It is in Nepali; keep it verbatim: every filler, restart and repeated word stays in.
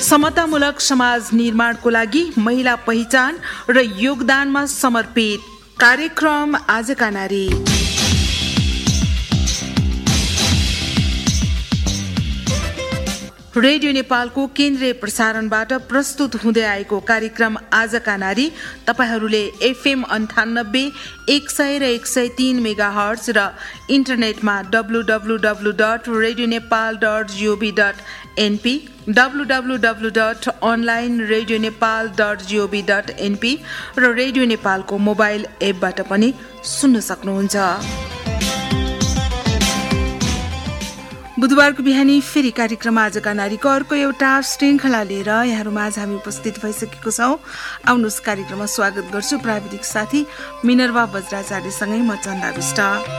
समतामूलक समाज निर्माणको लागि महिला पहिचान र योगदानमा समर्पित कार्यक्रम आजका नारी। रेडियो नेपालको केन्द्रीय प्रसारणबाट प्रस्तुत हुँदै आएको कार्यक्रम आजका नारी तपाईहरूले एफएम अन्ठानब्बे एक सय र एक सय तीन मेगा हर्ज र इन्टरनेटमा W W W dot radio Nepal dot gov dot NP W W W dot online radio Nepal dot gov dot NP र रेडियो नेपालको मोबाइल एपबाट पनि सुन्न सक्नुहुन्छ। बुधबारको बिहानी फेरि कार्यक्रम आजका नारीको अर्को एउटा श्रृङ्खला लिएर यहाँहरूमाझ हामी उपस्थित भइसकेको छौँ। आउनुहोस् कार्यक्रममा स्वागत गर्छु प्राविधिक साथी मिनर्वा बज्राचार्यसँगै म चन्दा विष्ट।